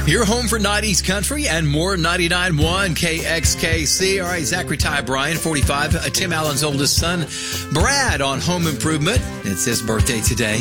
Your home for 90s country and more. 99.1 KXKC. All right, Zachary Ty Bryan, 45, Tim Allen's oldest son, Brad, on Home Improvement. It's his birthday today.